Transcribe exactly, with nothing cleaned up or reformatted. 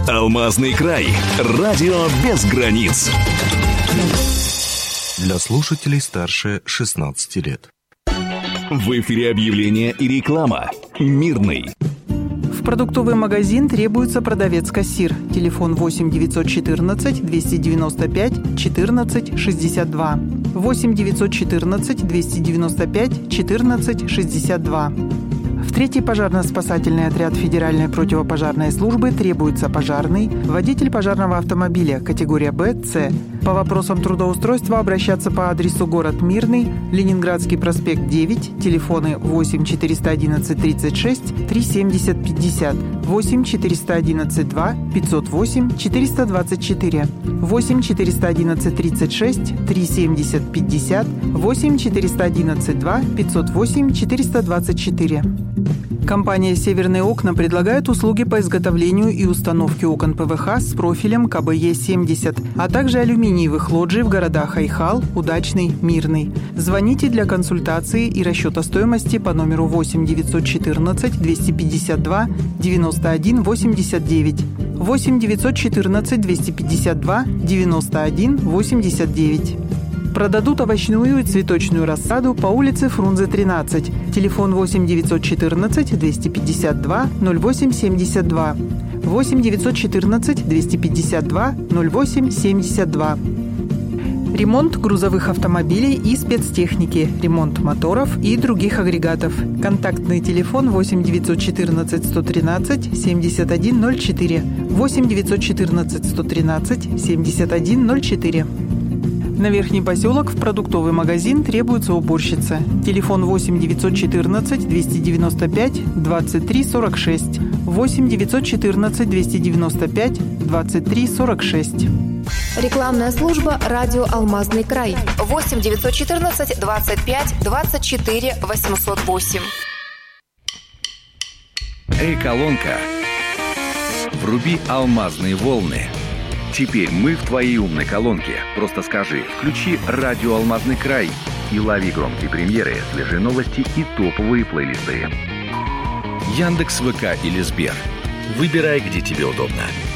Алмазный край. Радио без границ. Для слушателей старше шестнадцати лет. В эфире объявление и реклама. Мирный. В продуктовый магазин требуется продавец-кассир. Телефон восемь девятьсот четырнадцать двести девяносто пять четырнадцать шестьдесят два. восемь девятьсот четырнадцать двести девяносто пять четырнадцать шестьдесят два. В третий пожарно-спасательный отряд Федеральной противопожарной службы требуется пожарный, водитель пожарного автомобиля категория Б, С. По вопросам трудоустройства обращаться по адресу город Мирный, Ленинградский проспект девять, телефоны восемь четыреста одиннадцать тридцать шесть три семьдесят пятьдесят, восемь четыреста одиннадцать два пятьсот восемь четыреста двадцать четыре, восемь четыреста одиннадцать тридцать шесть три семьдесят пятьдесят, восемь четыреста одиннадцать два пятьсот восемь четыреста двадцать четыре. Компания «Северные окна» предлагает услуги по изготовлению и установке окон ПВХ с профилем ка бэ е семьдесят, а также алюминиевых лоджий в городах Айхал, Удачный, Мирный. Звоните для консультации и расчета стоимости по номеру восемь девятьсот четырнадцать двести пятьдесят два девяносто один восемьдесят девять, восемь девятьсот четырнадцать двести пятьдесят два девяносто один восемьдесят девять. Продадут овощную и цветочную рассаду по улице Фрунзе, тринадцать. Телефон восемь девятьсот четырнадцать двести пятьдесят два ноль восемь семьдесят два. восемь девятьсот четырнадцать двести пятьдесят два ноль восемь семьдесят два. Ремонт грузовых автомобилей и спецтехники, ремонт моторов и других агрегатов. Контактный телефон восемь девятьсот четырнадцать сто тринадцать семьдесят один ноль четыре, восемь девятьсот четырнадцать сто тринадцать семьдесят один ноль четыре. На Верхний поселок в продуктовый магазин требуется уборщица. Телефон восемь девятьсот четырнадцать двести девяносто пять двадцать три сорок шесть, восемь девятьсот четырнадцать двести девяносто пять двадцать три сорок шесть. Рекламная служба «Радио Алмазный край». восемь девятьсот четырнадцать двадцать пять двадцать четыре восемьсот восемь. Эй, колонка, вруби алмазные волны. Теперь мы в твоей умной колонке. Просто скажи: включи радио «Алмазный край» и лови громкие премьеры, свежие новости и топовые плейлисты. Яндекс, ВК или Сбер. Выбирай, где тебе удобно.